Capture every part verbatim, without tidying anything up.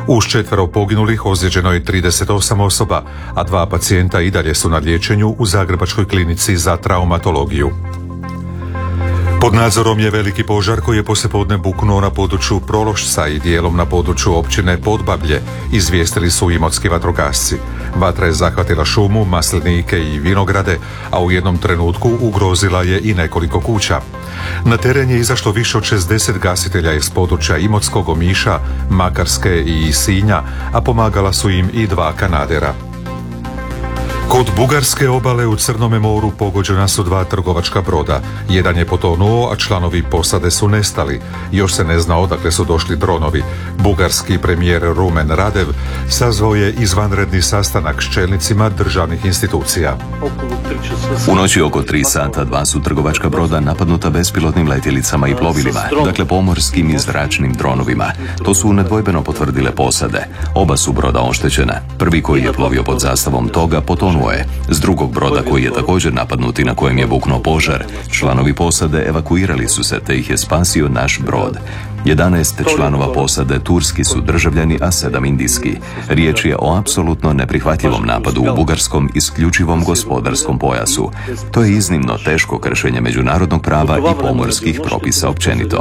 Uz četvero poginulih ozlijeđeno je trideset osam osoba, a dva pacijenta i dalje su na liječenju u Zagrebačkoj klinici za traumatologiju. Pod nadzorom je veliki požar koji je poslijepodne buknuo na području Prološca i dijelom na području općine Podbablje, izvijestili su imotski vatrogasci. Vatra je zahvatila šumu, maslinike i vinograde, a u jednom trenutku ugrozila je i nekoliko kuća. Na teren je izašlo više od šezdeset gasitelja iz područja Imotskog, Omiša, Makarske i Sinja, a pomagala su im i dva kanadera. Kod bugarske obale u Crnome moru pogođena su dva trgovačka broda. Jedan je potonuo, a članovi posade su nestali. Još se ne zna odakle su došli dronovi. Bugarski premijer Rumen Radev sazvao je izvanredni sastanak s čelnicima državnih institucija. U noći oko tri sata dva su trgovačka broda napadnuta bespilotnim letjelicama i plovilima, dakle pomorskim i zračnim dronovima. To su nedvojbeno potvrdile posade. Oba su broda oštećena. Prvi koji je plovio pod zastavom toga potonuo je. S drugog broda koji je također napadnut i na kojem je buknuo požar, članovi posade evakuirali su se te ih je spasio naš brod. jedanaest članova posade turski su državljani, a sedam indijski. Riječ je o apsolutno neprihvatljivom napadu u bugarskom isključivom gospodarskom pojasu. To je iznimno teško kršenje međunarodnog prava i pomorskih propisa općenito.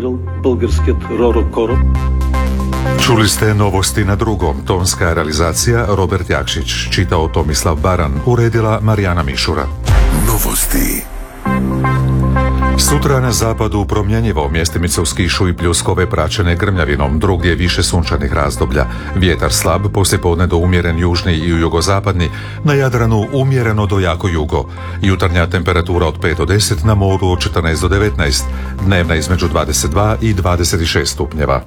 Čuli ste novosti na drugom. Tonska realizacija Robert Jakšić, čitao Tomislav Baran, uredila Marijana Mišura. Novosti. Sutra na zapadu promjenjivo, mjestimice uz kišu i pljuskove praćene grmljavinom, drugdje više sunčanih razdoblja. Vjetar slab, poslijepodne do umjeren južni i jugozapadni, na Jadranu umjereno do jako jugo. Jutarnja temperatura od pet do deset, na moru od četrnaest do devetnaest, dnevna između dvadeset dva i dvadeset šest stupnjeva.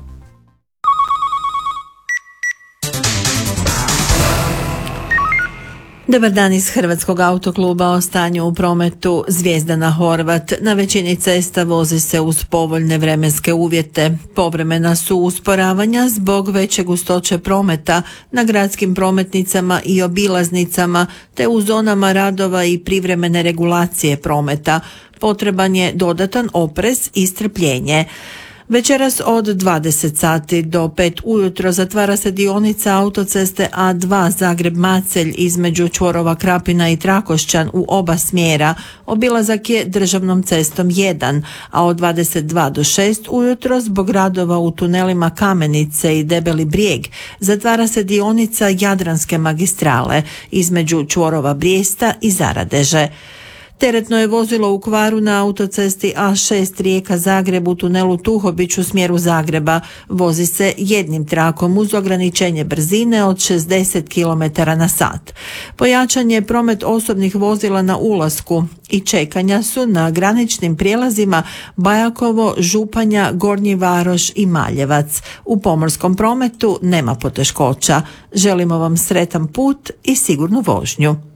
Dobar dan iz Hrvatskog autokluba. O stanju u prometu. Zvijezdana Horvat. Na većini cesta vozi se uz povoljne vremenske uvjete. Povremena su usporavanja zbog veće gustoće prometa na gradskim prometnicama i obilaznicama, te u zonama radova i privremene regulacije prometa. Potreban je dodatan oprez i strpljenje. Večeras od dvadeset sati do pet ujutro zatvara se dionica autoceste A dva Zagreb-Macelj između čvorova Krapina i Trakošćan u oba smjera. Obilazak je državnom cestom jedan, a od dvadeset dva do šest ujutro zbog radova u tunelima Kamenice i Debeli Brijeg zatvara se dionica Jadranske magistrale između čvorova Brijesta i Zaradeže. Teretno je vozilo u kvaru na autocesti A šest Rijeka-Zagreb u tunelu Tuhobić u smjeru Zagreba. Vozi se jednim trakom uz ograničenje brzine od šezdeset kilometara na sat. Pojačan je promet osobnih vozila na ulasku i čekanja su na graničnim prijelazima Bajakovo, Županja, Gornji Varoš i Maljevac. U pomorskom prometu nema poteškoća. Želimo vam sretan put i sigurnu vožnju.